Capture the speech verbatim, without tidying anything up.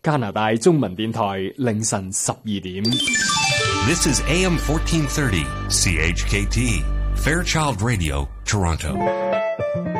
加拿大中文電台凌晨十二點。 This is A M fourteen thirty, C H K T, Fairchild Radio, Toronto.